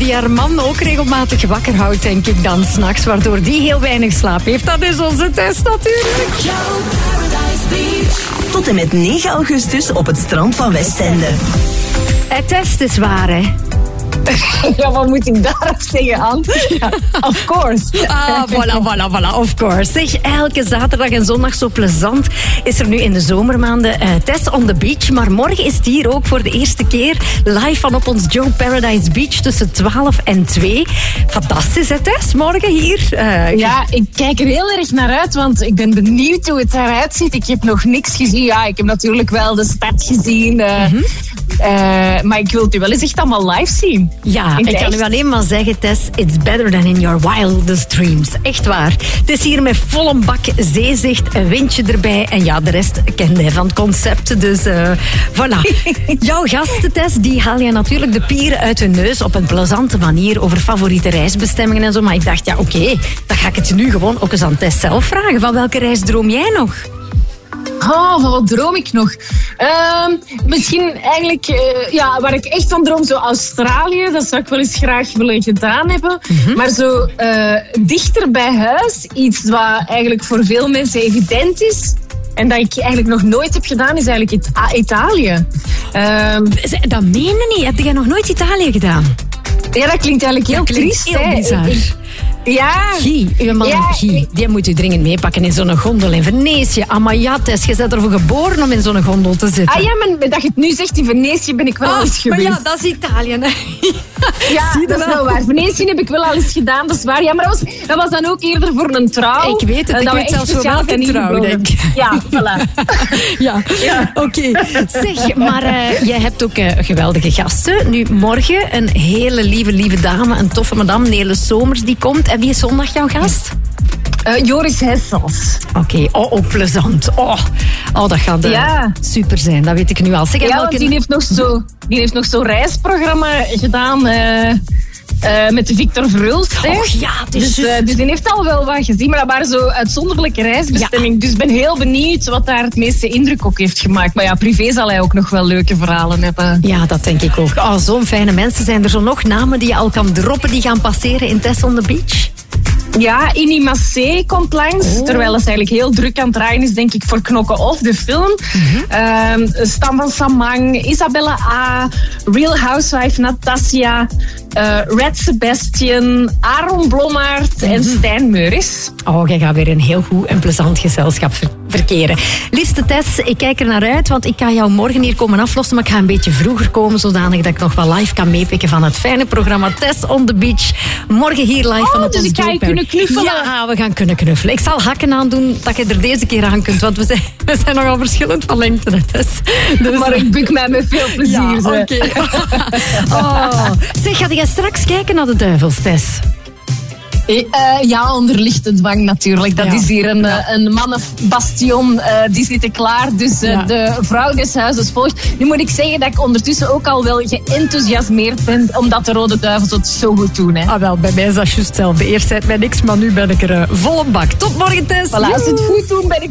die haar man ook regelmatig wakker houdt, denk ik dan 's nachts, waardoor die heel weinig slaap heeft. Dat is onze Tess natuurlijk. Tot en met 9 augustus op het strand van Westende. Tess, is waar, hè? Ja, wat moet ik daarop zeggen, Anne? Ja, of course. Voilà, of course. Zeg, elke zaterdag en zondag zo plezant is er nu in de zomermaanden Tess on the Beach. Maar morgen is het hier ook voor de eerste keer live van op ons Joe Paradise Beach tussen 12 en 2. Fantastisch, hè, Tess? Morgen hier. Ja, ik kijk er heel erg naar uit, want ik ben benieuwd hoe het daaruit ziet. Ik heb nog niks gezien. Ja, ik heb natuurlijk wel de stad gezien. Maar ik wil het u wel eens echt allemaal live zien. Ja, ik kan u alleen maar zeggen, Tess, it's better than in your wildest dreams. Echt waar. Het is hier met volle bak zeezicht, een windje erbij. En ja, de rest kende je van het concept. Dus voilà. Jouw gasten, Tess, die haal je natuurlijk de pieren uit hun neus op een plezante manier over favoriete reisbestemmingen en zo. Maar ik dacht, ja, oké, dan ga ik het nu gewoon ook eens aan Tess zelf vragen. Van welke reis droom jij nog? Oh, wat droom ik nog? Misschien eigenlijk, waar ik echt van droom, zo Australië. Dat zou ik wel eens graag willen gedaan hebben. Maar zo dichter bij huis, iets wat eigenlijk voor veel mensen evident is. En dat ik eigenlijk nog nooit heb gedaan, is eigenlijk Italië. Dat meen je niet? Heb jij nog nooit Italië gedaan? Ja, dat klinkt eigenlijk heel triest. Heel bizar. Ja. Guy, uw man Guy, die moet u dringend meepakken in zo'n gondel in Venetië. Tess, je bent ervoor geboren om in zo'n gondel te zitten. Ah ja, maar dat je het nu zegt, in Venetië ben ik wel al eens geweest. Maar ja, dat is Italië, hè. Ja, dat is wel waar. Venetië heb ik wel al eens gedaan, dat is waar. Ja, maar dat was dan ook eerder voor een trouw. Ik weet het, ik weet zelfs voor welke trouw, denk ik. Ja, voilà. Ja. Oké. Zeg, maar jij hebt ook geweldige gasten. Nu, morgen een hele lieve dame, een toffe madame, Nele Somers, die komt. En wie is zondag jouw gast? Joris Hessels. Oké, plezant. Dat gaat super zijn, dat weet ik nu al. Zeg, want die heeft nog zo'n reisprogramma gedaan met Victor Verhulst. Ja, dus die heeft al wel wat gezien, maar dat waren zo uitzonderlijke reisbestemmingen. Ja. Dus ik ben heel benieuwd wat daar het meeste indruk op heeft gemaakt. Maar ja, privé zal hij ook nog wel leuke verhalen hebben. Ja, dat denk ik ook. Zo'n fijne mensen. Zijn er zo nog namen die je al kan droppen die gaan passeren in Tess on the Beach? Ja, Inni Massé komt langs. Terwijl het eigenlijk heel druk aan het draaien is, denk ik, voor Knokken Off, de film. Stan van Samang, Isabella A., Real Housewife Natasja, Red Sebastian, Aaron Blommaert en Stijn Meuris. Jij gaat weer een heel goed en plezant gezelschap verkeren. Liefste Tess, ik kijk er naar uit, want ik kan jou morgen hier komen aflossen, maar ik ga een beetje vroeger komen, zodanig dat ik nog wel live kan meepikken van het fijne programma Tess on the Beach. Morgen hier live van op dus ons ik ga je kunnen knuffelen? Ja, we gaan kunnen knuffelen. Ik zal hakken aandoen dat je er deze keer aan kunt, want we zijn nogal verschillend van lengte, Tess. Dus maar ik buk mij met veel plezier. Ja, oké. Zeg, ga jij straks kijken naar de Duivels, Tess? Ja, onder lichte dwang natuurlijk. Dat is hier een mannenbastion. Die zitten klaar. Dus de vrouw des huizes volgt. Nu moet ik zeggen dat ik ondertussen ook al wel geenthousiasmeerd ben, omdat de Rode Duivels het zo goed doen. Hè. Wel, bij mij is dat juist hetzelfde. Eerst zei het mij niks, maar nu ben ik er volle bak. Tot morgen, Tess. Voilà, als ze het goed doen, ben ik